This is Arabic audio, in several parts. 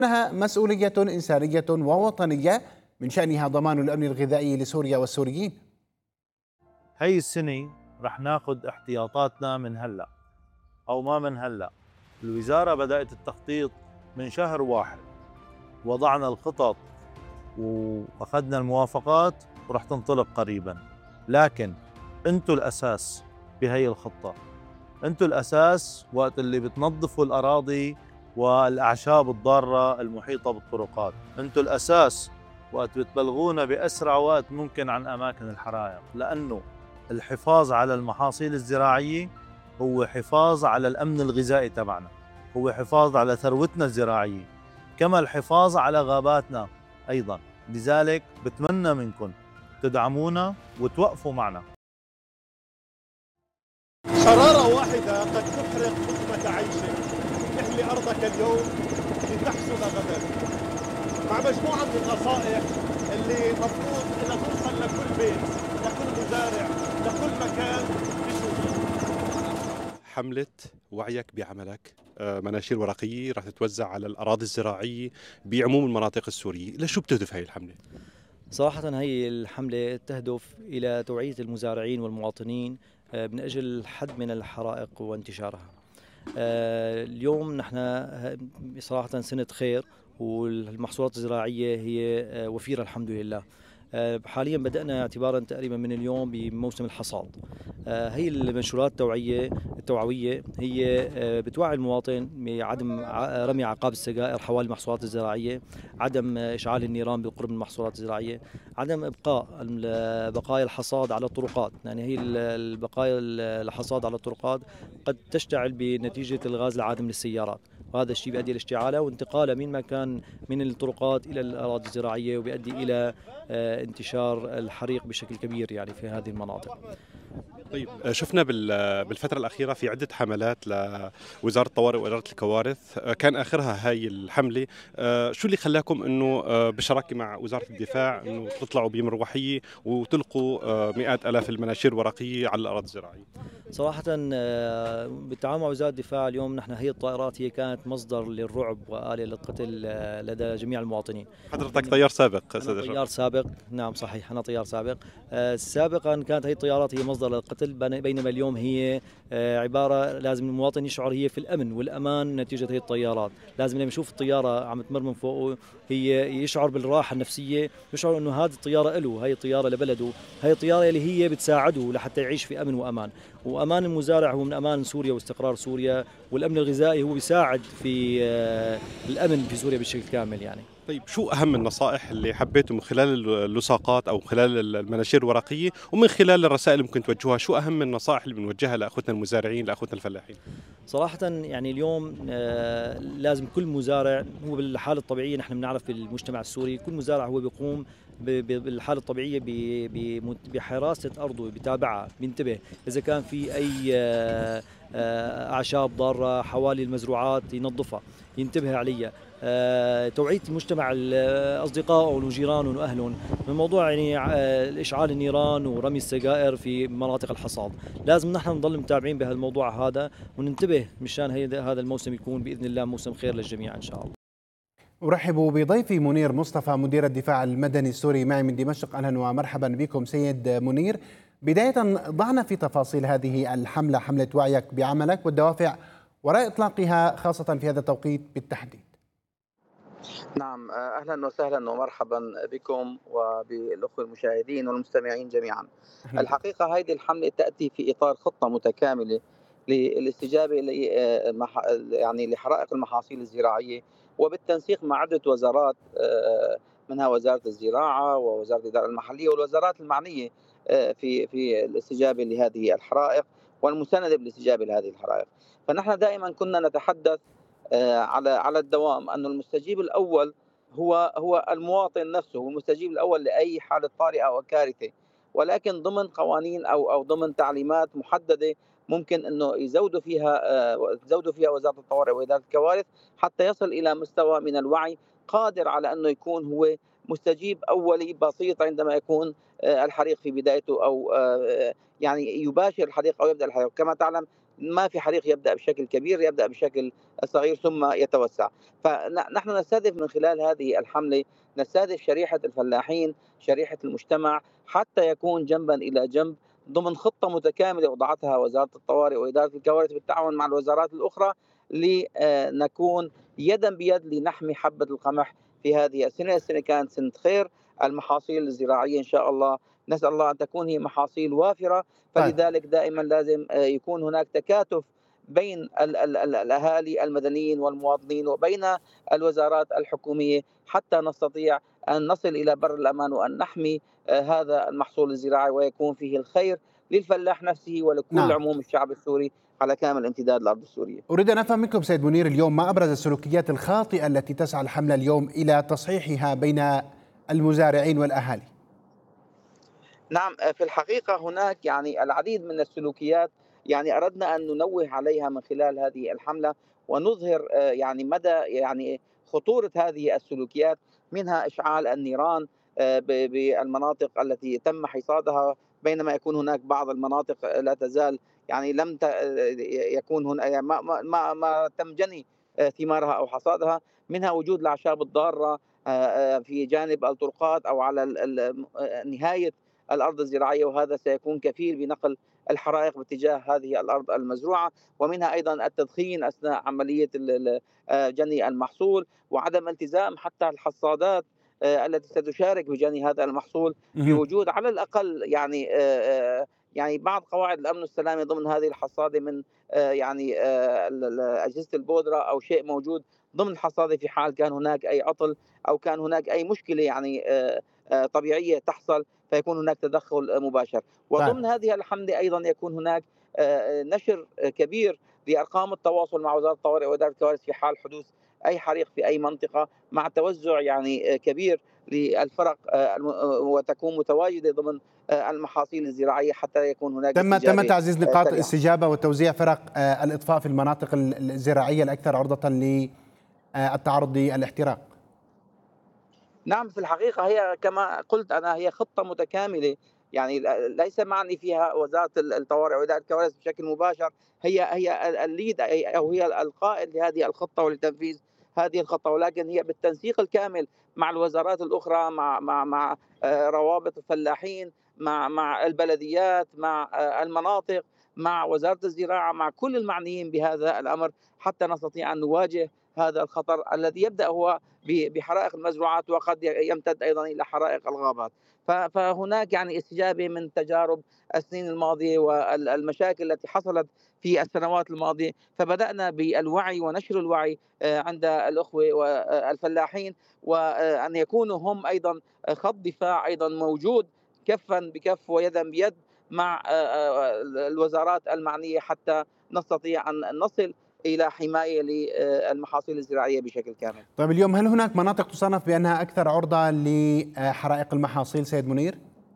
أنها مسؤولية إنسانية ووطنية من شأنها ضمان الأمن الغذائي لسوريا والسوريين. هي السنة رح ناخد احتياطاتنا من هلأ أو ما من هلأ. الوزارة بدأت التخطيط من شهر واحد، وضعنا الخطط وأخذنا الموافقات ورح تنطلق قريبا. لكن أنتوا الأساس بهي الخطة، أنتوا الأساس وقت اللي بتنظفوا الأراضي والأعشاب الضارة المحيطة بالطرقات، أنتوا الأساس وقت بتبلغونا بأسرع وقت ممكن عن أماكن الحرائق، لأنه الحفاظ على المحاصيل الزراعية هو حفاظ على الأمن الغذائي تبعنا، هو حفاظ على ثروتنا الزراعية، كما الحفاظ على غاباتنا أيضا. لذلك بتمنى منكم تدعمونا وتوقفوا معنا. شرارة واحدة قد تحرق لقمة عيشك. احمي أرضك اليوم لتحصد غدا. مع مجموعة من النصائح اللي مفروض إنها توصل لكل بيت، لكل مزارع، لكل مكان بسوريا. حملة وعيك بعملك، مناشير ورقية رح تتوزع على الأراضي الزراعية بعموم المناطق السورية. لشو بتهدف هاي الحملة؟ صراحة هي الحملة تهدف إلى توعية المزارعين والمواطنين من أجل الحد من الحرائق وانتشارها. اليوم نحن صراحة سنة خير، والمحصولات الزراعية هي وفيرة الحمد لله. حاليا بدأنا اعتبارا تقريبا من اليوم بموسم الحصاد. هي المنشورات التوعوية هي بتوعي المواطن بعدم رمي عقاب السجائر حوالي المحصولات الزراعية، عدم إشعال النيران بقرب المحصولات الزراعية، عدم إبقاء بقايا الحصاد على الطرقات. يعني هي البقايا الحصاد على الطرقات قد تشتعل بنتيجة الغاز العادم للسيارات، وهذا الشيء بيؤدي لاشتعالها وانتقالها من مكان من الطرقات إلى الأراضي الزراعية، وبيؤدي إلى انتشار الحريق بشكل كبير يعني في هذه المناطق. طيب، شفنا بالفترة الأخيرة في عدة حملات لوزارة الطوارئ وإدارة الكوارث، كان آخرها هاي الحملة. شو اللي خلاكم أنه بشراكة مع وزارة الدفاع أنه تطلعوا بمروحية وتلقوا مئات آلاف المناشير الورقية على الأراضي الزراعية؟ صراحة بالتعاون مع وزارة الدفاع اليوم نحن هي الطائرات هي كانت مصدر للرعب وآلية للقتل لدى جميع المواطنين. حضرتك طيار سابق؟ أنا طيار سابق، نعم صحيح، أنا طيار سابق. سابقا كانت هي الطيارات هي مصدر للقتل، بينما اليوم هي عبارة لازم المواطن يشعر هي في الأمن والأمان نتيجة هي الطيارات. لازم لما يشوف الطيارة عم تمر من فوقه هي يشعر بالراحة النفسية، يشعر إنه هذه الطيارة له، هي الطيارة لبلده، هي الطيارة اللي هي بتساعده لحتى يعيش في أمن وأمان. وأمان المزارع هو من أمان سوريا واستقرار سوريا، والأمن الغذائي هو بيساعد في الأمن في سوريا بشكل كامل يعني. طيب، شو أهم النصائح اللي حبيتوا من خلال اللصاقات أو خلال المناشير الورقية ومن خلال الرسائل اللي ممكن توجهوها؟ شو أهم النصائح اللي بنوجهها لأخوتنا المزارعين، لأخوتنا الفلاحين؟ صراحة يعني اليوم لازم كل مزارع، هو بالحالة الطبيعية نحن بنعرف في المجتمع السوري كل مزارع هو بيقوم بالحالة الطبيعية بحراسة أرضه، بتابعها، بينتبه إذا كان في أي أعشاب ضارة حوالي المزروعات ينظفها، ينتبه عليها. توعية المجتمع أصدقائهم وجيرانهم وأهلهم من موضوع يعني إشعال النيران ورمي السجائر في مناطق الحصاد. لازم نحن نضل متابعين بهالموضوع هذا وننتبه مشان هذا الموسم يكون بإذن الله موسم خير للجميع إن شاء الله. أرحب بضيفي منير مصطفى مدير الدفاع المدني السوري معي من دمشق. أهلا ومرحبا بكم سيد منير. بداية ضعنا في تفاصيل هذه الحملة، حملة وعيك بعملك، والدوافع وراء إطلاقها خاصة في هذا التوقيت بالتحديد. نعم، أهلا وسهلا ومرحبا بكم وبالأخوة المشاهدين والمستمعين جميعا. الحقيقة هذه الحملة تأتي في إطار خطة متكاملة للاستجابة يعني لحرائق المحاصيل الزراعية، وبالتنسيق مع عدة وزارات، منها وزارة الزراعة ووزارة الإدارة المحلية والوزارات المعنية في الاستجابة لهذه الحرائق والمساندة بالاستجابة لهذه الحرائق. فنحن دائما كنا نتحدث على الدوام أن المستجيب الأول هو المواطن نفسه، هو المستجيب الأول لأي حالة طارئة أو كارثة، ولكن ضمن قوانين أو ضمن تعليمات محددة ممكن أنه تزودوا فيها وزارة الطوارئ وإدارة الكوارث حتى يصل إلى مستوى من الوعي قادر على أنه يكون هو مستجيب أولي بسيط عندما يكون الحريق في بدايته، أو يعني يباشر الحريق أو يبدأ الحريق. كما تعلم ما في حريق يبدأ بشكل كبير، يبدأ بشكل صغير ثم يتوسع. فنحن نستهدف من خلال هذه الحملة، نستهدف شريحة الفلاحين، شريحة المجتمع، حتى يكون جنبا إلى جنب ضمن خطة متكاملة وضعتها وزارة الطوارئ وإدارة الكوارث بالتعاون مع الوزارات الأخرى، لنكون يدا بيد لنحمي حبة القمح في هذه السنة. السنة كانت سنة خير، المحاصيل الزراعية إن شاء الله نسأل الله أن تكون هي محاصيل وافرة، طيب. فلذلك دائما لازم يكون هناك تكاتف بين الأهالي المدنيين والمواطنين وبين الوزارات الحكومية حتى نستطيع أن نصل إلى بر الأمان وأن نحمي هذا المحصول الزراعي ويكون فيه الخير للفلاح نفسه ولكل نعم. عموم الشعب السوري على كامل امتداد الأرض السورية. أريد أن أفهم منكم سيد منير، اليوم ما أبرز السلوكيات الخاطئة التي تسعى الحملة اليوم إلى تصحيحها بين المزارعين والأهالي؟ نعم، في الحقيقة هناك يعني العديد من السلوكيات يعني أردنا أن ننوه عليها من خلال هذه الحملة ونظهر يعني مدى يعني خطورة هذه السلوكيات، منها إشعال النيران بالمناطق التي تم حصادها، بينما يكون هناك بعض المناطق لا تزال يعني لم يكون هنا يعني ما تم جني ثمارها أو حصادها، منها وجود الأعشاب الضارة في جانب الطرقات أو على نهاية الأرض الزراعية، وهذا سيكون كفيل بنقل الحرائق باتجاه هذه الأرض المزروعة، ومنها أيضا التدخين أثناء عملية جني المحصول، وعدم التزام حتى الحصادات التي ستشارك بجني هذا المحصول بوجود على الأقل يعني بعض قواعد الأمن والسلامة ضمن هذه الحصادة، من يعني أجهزة البودرة أو شيء موجود ضمن الحصادة في حال كان هناك أي عطل أو كان هناك أي مشكلة يعني طبيعية تحصل، فيكون هناك تدخل مباشر. وضمن هذه الحملة أيضا يكون هناك نشر كبير لأرقام التواصل مع وزارة الطوارئ وإدارة الكوارث في حال حدوث أي حريق في أي منطقة، مع توزع يعني كبير للفرق وتكون متواجدة ضمن المحاصيل الزراعية حتى يكون هناك تم تعزيز نقاط سريعة. الاستجابة وتوزيع فرق الإطفاء في المناطق الزراعية الأكثر عرضة للتعرض للاحتراق. نعم، في الحقيقة هي كما قلت أنا هي خطة متكاملة، يعني ليس معني فيها وزارة الطوارئ وإدارة الكوارث بشكل مباشر، هي الليد أو هي القائد لهذه الخطة ولتنفيذ هذه الخطة، ولكن هي بالتنسيق الكامل مع الوزارات الأخرى، مع روابط الفلاحين، مع البلديات، مع المناطق، مع وزارة الزراعة، مع كل المعنيين بهذا الأمر، حتى نستطيع أن نواجه هذا الخطر الذي يبدأ هو بحرائق المزروعات وقد يمتد أيضا إلى حرائق الغابات. فهناك يعني استجابة من تجارب السنين الماضية والمشاكل التي حصلت في السنوات الماضية، فبدأنا بالوعي ونشر الوعي عند الأخوة والفلاحين، وأن يكونوا هم أيضا خط دفاع أيضا موجود كفا بكف ويدا بيد مع الوزارات المعنية حتى نستطيع أن نصل إلى حماية للمحاصيل الزراعية بشكل كامل. طيب اليوم هل هناك مناطق تصنف بأنها أكثر عرضة لحرائق المحاصيل سيد منير؟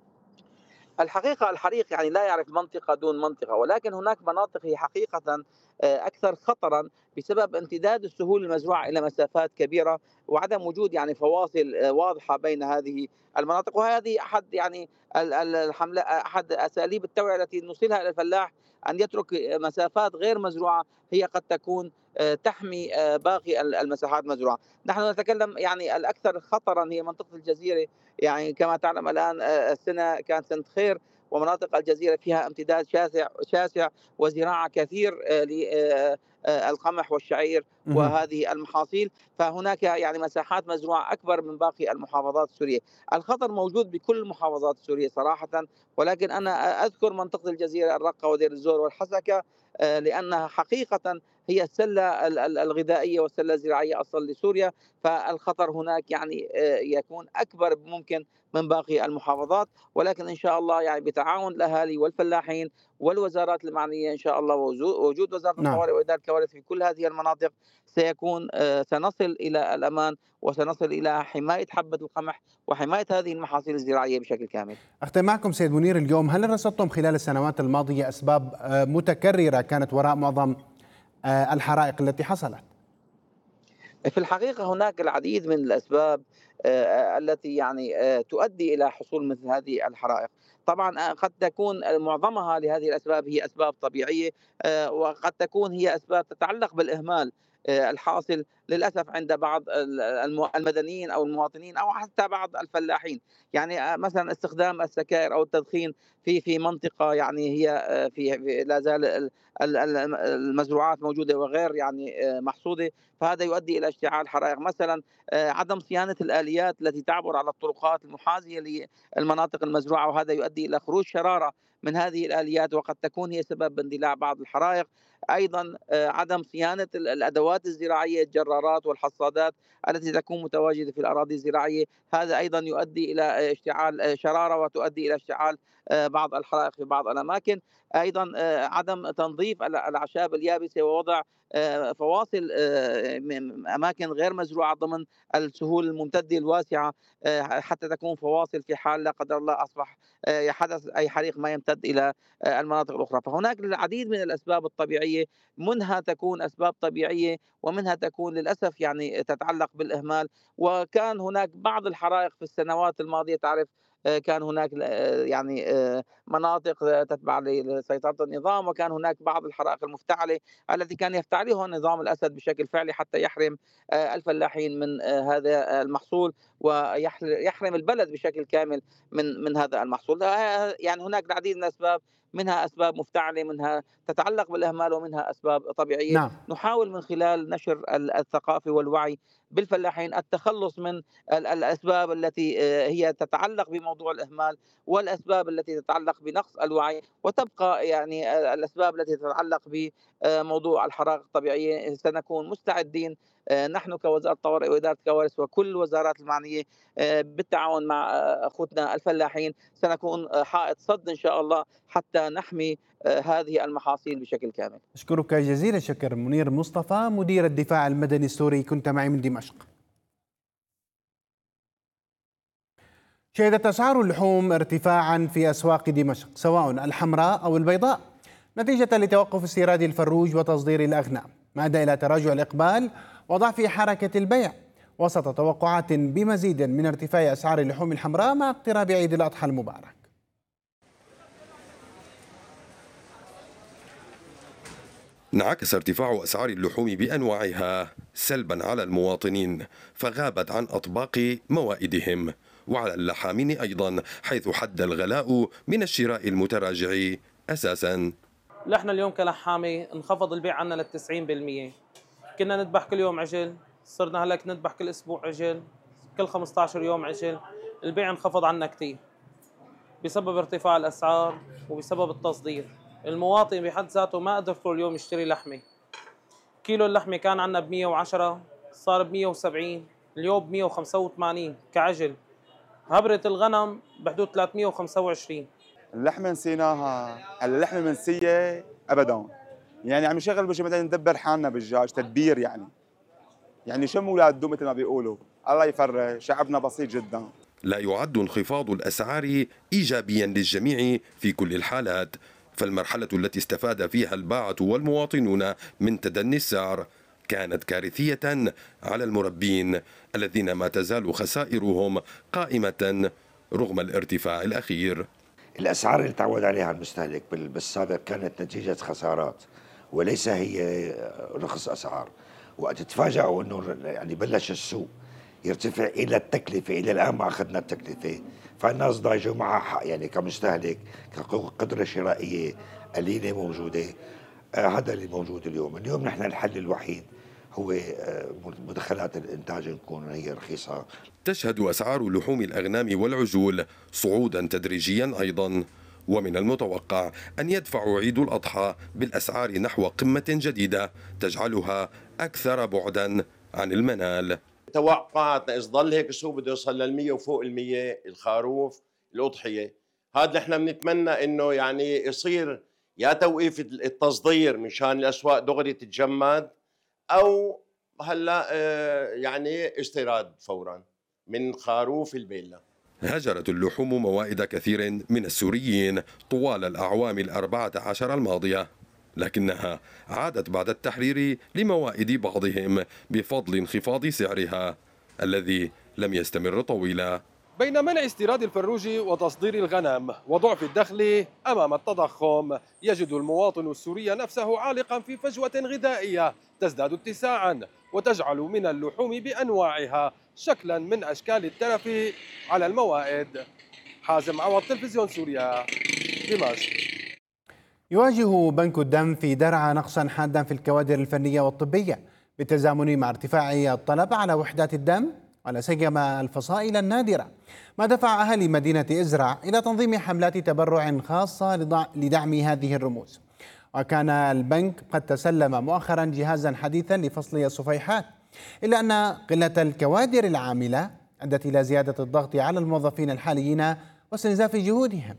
الحقيقة الحريق يعني لا يعرف منطقة دون منطقة، ولكن هناك مناطق هي حقيقة أكثر خطرا بسبب امتداد السهول المزروعة إلى مسافات كبيرة وعدم وجود يعني فواصل واضحة بين هذه المناطق، وهذه أحد يعني الحملة أحد أساليب التوعية التي نوصلها إلى الفلاح، أن يترك مسافات غير مزروعة هي قد تكون تحمي باقي المساحات مزروعة. نحن نتكلم يعني الأكثر خطرا هي منطقة الجزيرة، يعني كما تعلم الآن السنة كانت سنة خير، ومناطق الجزيرة فيها امتداد شاسع وزراعة كثير للقمح والشعير وهذه المحاصيل، فهناك يعني مساحات مزروعة أكبر من باقي المحافظات السورية. الخطر موجود بكل المحافظات السورية صراحة، ولكن أنا أذكر منطقة الجزيرة، الرقة ودير الزور والحسكة، لأنها حقيقة هي السلة الغذائية والسلة الزراعية أصلا لسوريا، فالخطر هناك يعني يكون أكبر ممكن من باقي المحافظات، ولكن إن شاء الله يعني بتعاون الأهالي والفلاحين والوزارات المعنية إن شاء الله ووجود وزارة الطوارئ وإدارة الكوارث في كل هذه المناطق سيكون سنصل إلى الأمان وسنصل إلى حماية حبة القمح وحماية هذه المحاصيل الزراعية بشكل كامل. أختم معكم سيد منير، اليوم هل رصدتم خلال السنوات الماضية أسباب متكررة كانت وراء معظم الحرائق التي حصلت؟ في الحقيقة هناك العديد من الأسباب التي يعني تؤدي إلى حصول مثل هذه الحرائق. طبعا قد تكون معظمها لهذه الأسباب هي أسباب طبيعية، وقد تكون هي أسباب تتعلق بالإهمال الحاصل للأسف عند بعض المدنيين أو المواطنين أو حتى بعض الفلاحين. يعني مثلا استخدام السكائر أو التدخين في منطقة يعني هي في لا زال المزروعات موجودة وغير يعني محصودة، فهذا يؤدي إلى اشتعال حرائق. مثلا عدم صيانة الآليات التي تعبر على الطرقات المحاذية للمناطق المزروعة، وهذا يؤدي إلى خروج شرارة من هذه الآليات وقد تكون هي سبب باندلاع بعض الحرائق. أيضا عدم صيانة الأدوات الزراعية، الجرارات والحصادات التي تكون متواجدة في الأراضي الزراعية، هذا أيضا يؤدي إلى اشتعال شرارة وتؤدي إلى اشتعال بعض الحرائق في بعض الأماكن. أيضا عدم تنظيف الأعشاب اليابسة ووضع فواصل أماكن غير مزروعة ضمن السهول الممتدة الواسعة حتى تكون فواصل في حال لا قدر الله أصبح حدث أي حريق ما يمتد إلى المناطق الأخرى. فهناك العديد من الأسباب الطبيعية، منها تكون أسباب طبيعية ومنها تكون للأسف يعني تتعلق بالإهمال. وكان هناك بعض الحرائق في السنوات الماضية، تعرف كان هناك يعني مناطق تتبع لسيطرة النظام، وكان هناك بعض الحرائق المفتعلة التي كان يفتعلها نظام الأسد بشكل فعلي حتى يحرم الفلاحين من هذا المحصول ويحرم البلد بشكل كامل من هذا المحصول. يعني هناك العديد من الأسباب، منها أسباب مفتعلة، منها تتعلق بالإهمال، ومنها أسباب طبيعية. نعم. نحاول من خلال نشر الثقافة والوعي بالفلاحين التخلص من الأسباب التي هي تتعلق بموضوع الإهمال، والأسباب التي تتعلق بنقص الوعي، وتبقى يعني الأسباب التي تتعلق بموضوع الحرائق الطبيعية. سنكون مستعدين نحن كوزارة طوارئ وإدارة كوارث وكل الوزارات المعنية بالتعاون مع أخوتنا الفلاحين سنكون حائط صد إن شاء الله حتى نحمي هذه المحاصيل بشكل كامل. أشكرك جزيل الشكر منير مصطفى، مدير الدفاع المدني السوري، كنت معي من دمشق. شهدت أسعار اللحوم ارتفاعا في أسواق دمشق سواء الحمراء أو البيضاء نتيجة لتوقف استيراد الفروج وتصدير الأغنام، ما أدى إلى تراجع الإقبال وضعف حركة البيع وسط توقعات بمزيد من ارتفاع أسعار اللحوم الحمراء مع اقتراب عيد الأضحى المبارك. انعكس ارتفاع أسعار اللحوم بأنواعها سلبا على المواطنين فغابت عن أطباق موائدهم، وعلى اللحامين أيضا، حيث حد الغلاء من الشراء المتراجع أساسا. نحن اليوم كلحامة انخفض البيع عنا لل 90%. كنا نذبح كل يوم عجل، صرنا هلك نذبح كل أسبوع عجل، كل 15 يوم عجل. البيع انخفض عنا كتير بسبب ارتفاع الأسعار وبسبب التصدير. المواطن بحد ذاته ما قدر كل يوم يشتري لحمة. كيلو اللحمة كان عنا ب 110 صار ب 170، اليوم ب 185 كعجل. هبرة الغنم بحدود 325. اللحمة نسيناها، اللحمة منسية أبدا. يعني عم نشغل بشي مثلا ندبر حالنا بالدجاج تدبير يعني شم ولاد دو مثل ما بيقولوا. الله يفرج، شعبنا بسيط جدا. لا يعد انخفاض الأسعار إيجابيا للجميع في كل الحالات، فالمرحلة التي استفاد فيها الباعة والمواطنون من تدني السعر كانت كارثية على المربين الذين ما تزال خسائرهم قائمة رغم الارتفاع الأخير. الأسعار اللي تعود عليها المستهلك بالسابق كانت نتيجة خسارات وليس هي رخص أسعار، وقت تفاجئوا أنه يعني بلش السوق يرتفع إلى التكلفة، إلى الآن ما أخذنا التكلفة، فالناس ضايجوا معها حق يعني كمستهلك كقدرة شرائية قليلة موجودة. هذا اللي موجود اليوم نحن الحل الوحيد هو مدخلات الإنتاج نكون هي رخيصة. تشهد أسعار لحوم الأغنام والعجول صعودا تدريجيا أيضا، ومن المتوقع أن يدفع عيد الأضحى بالأسعار نحو قمة جديدة تجعلها أكثر بعدا عن المنال. توقعاتنا إذا ظل هيك السوق بده يوصل لل100 وفوق ال100 الخروف الأضحية، هذا نحن بنتمنى إنه يعني يصير يا توقيف التصدير مشان الأسواق دغري تتجمد، أو هلا يعني استيراد فورا من خروف البيلة. هجرت اللحوم موائد كثير من السوريين طوال الأعوام 14 الماضية، لكنها عادت بعد التحرير لموائد بعضهم بفضل انخفاض سعرها الذي لم يستمر طويلا. بين منع استيراد الفروج وتصدير الغنم وضعف الدخل أمام التضخم، يجد المواطن السوري نفسه عالقا في فجوة غذائية تزداد اتساعا وتجعل من اللحوم بأنواعها شكلا من أشكال التلف على الموائد. حازم عوض، تلفزيون سوريا، دمشق. يواجه بنك الدم في درعا نقصا حادا في الكوادر الفنية والطبية بالتزامن مع ارتفاع الطلب على وحدات الدم ولا سيما الفصائل النادرة، ما دفع أهالي مدينة إزرع إلى تنظيم حملات تبرع خاصة لدعم هذه الرموز. وكان البنك قد تسلم مؤخرا جهازا حديثا لفصل الصفيحات، إلا أن قلة الكوادر العاملة أدت إلى زيادة الضغط على الموظفين الحاليين واستنزاف جهودهم.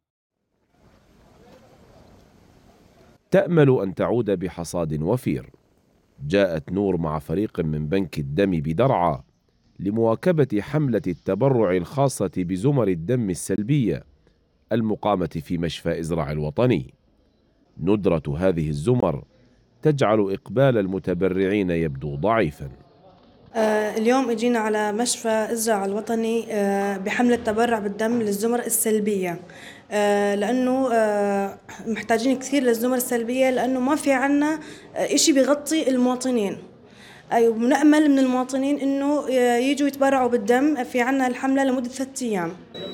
تأمل أن تعود بحصاد وفير. جاءت نور مع فريق من بنك الدم بدرعا لمواكبة حملة التبرع الخاصة بزمر الدم السلبية المقامة في مشفى إزرع الوطني. ندرة هذه الزمر تجعل إقبال المتبرعين يبدو ضعيفا. اليوم اجينا على مشفى إزرع الوطني بحملة تبرع بالدم للزمر السلبية، لأنه محتاجين كثير للزمر السلبية، لأنه ما في عنا إشي بيغطي المواطنين. ونأمل من المواطنين إنه يجوا يتبرعوا بالدم. في عنا الحملة لمدة 3 أيام.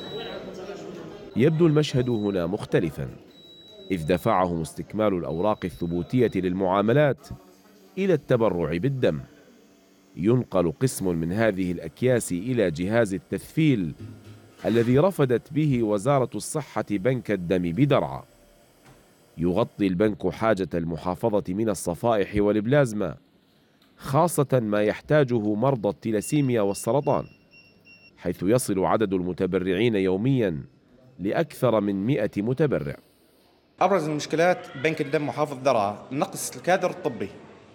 يبدو المشهد هنا مختلفا، إذ دفعهم استكمال الأوراق الثبوتية للمعاملات إلى التبرع بالدم. ينقل قسم من هذه الأكياس إلى جهاز التثفيل الذي رفدت به وزارة الصحة بنك الدم بدرعا. يغطي البنك حاجة المحافظة من الصفائح والبلازما، خاصة ما يحتاجه مرضى التلاسيميا والسرطان، حيث يصل عدد المتبرعين يوميا لأكثر من 100 متبرع. أبرز المشكلات بنك الدم محافظ درعا نقص الكادر الطبي،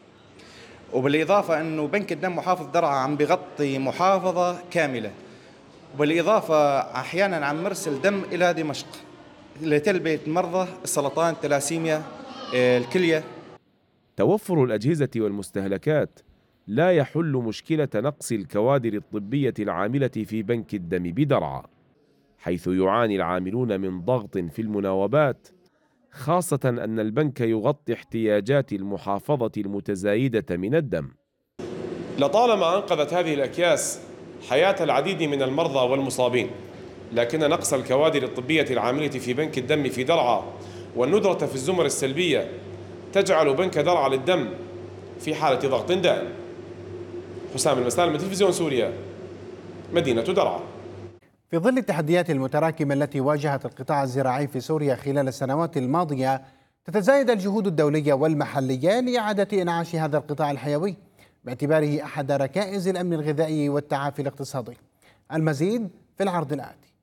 وبالإضافة أنه بنك الدم محافظ درعا عم بغطي محافظة كاملة، وبالإضافة أحيانا عم مرسل دم إلى دمشق لتلبية مرضى السرطان، التلاسيميا، الكلية. توفر الأجهزة والمستهلكات لا يحل مشكلة نقص الكوادر الطبية العاملة في بنك الدم بدرعا، حيث يعاني العاملون من ضغط في المناوبات، خاصة أن البنك يغطي احتياجات المحافظة المتزايدة من الدم. لطالما أنقذت هذه الأكياس حياة العديد من المرضى والمصابين، لكن نقص الكوادر الطبية العاملة في بنك الدم في درعا والندرة في الزمر السلبية تجعل بنك درعا للدم في حالة ضغط دائم. حسام المسالم، تلفزيون سوريا، مدينة درعا. في ظل التحديات المتراكمة التي واجهت القطاع الزراعي في سوريا خلال السنوات الماضية، تتزايد الجهود الدولية والمحلية لإعادة إنعاش هذا القطاع الحيوي باعتباره أحد ركائز الأمن الغذائي والتعافي الاقتصادي. المزيد في العرض الآتي.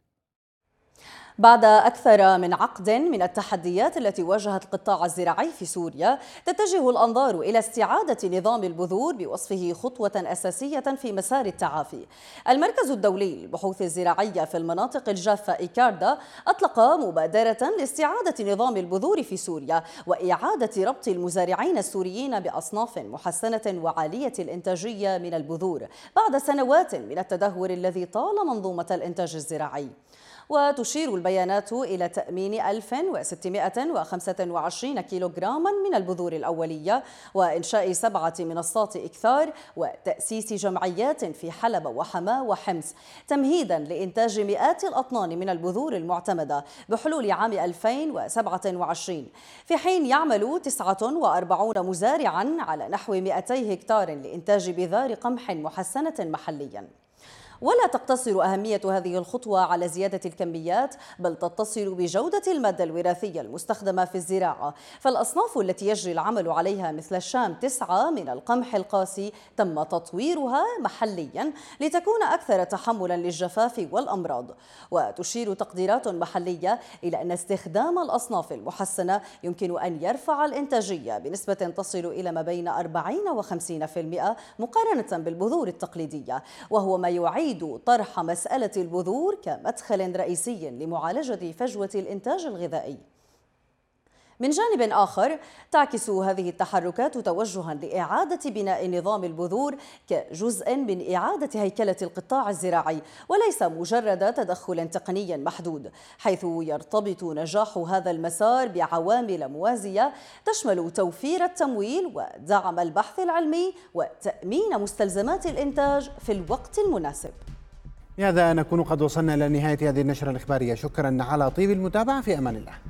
بعد أكثر من عقد من التحديات التي واجهت القطاع الزراعي في سوريا، تتجه الأنظار إلى استعادة نظام البذور بوصفه خطوة أساسية في مسار التعافي. المركز الدولي للبحوث الزراعية في المناطق الجافة إيكاردا أطلق مبادرة لاستعادة نظام البذور في سوريا وإعادة ربط المزارعين السوريين بأصناف محسنة وعالية الإنتاجية من البذور بعد سنوات من التدهور الذي طال منظومة الإنتاج الزراعي. وتشير البيانات إلى تأمين 1625 كيلوغراما من البذور الأولية وإنشاء 7 منصات إكثار وتأسيس جمعيات في حلب وحماة وحمص تمهيدا لإنتاج مئات الأطنان من البذور المعتمدة بحلول عام 2027، في حين يعمل 49 مزارعا على نحو 200 هكتار لإنتاج بذار قمح محسنة محليا. ولا تقتصر أهمية هذه الخطوة على زيادة الكميات، بل تتصل بجودة المادة الوراثية المستخدمة في الزراعة، فالأصناف التي يجري العمل عليها مثل الشام 9 من القمح القاسي تم تطويرها محليا لتكون أكثر تحملا للجفاف والأمراض. وتشير تقديرات محلية إلى أن استخدام الأصناف المحسنة يمكن أن يرفع الإنتاجية بنسبة تصل إلى ما بين 40 و 50% مقارنة بالبذور التقليدية، وهو ما يعيد طرح مسألة البذور كمدخل رئيسي لمعالجة فجوة الإنتاج الغذائي. من جانب آخر تعكس هذه التحركات توجها لإعادة بناء نظام البذور كجزء من إعادة هيكلة القطاع الزراعي وليس مجرد تدخل تقني محدود، حيث يرتبط نجاح هذا المسار بعوامل موازية تشمل توفير التمويل ودعم البحث العلمي وتأمين مستلزمات الإنتاج في الوقت المناسب. بهذا نكون قد وصلنا إلى نهاية هذه النشرة الإخبارية. شكرا على طيب المتابعة، في أمان الله.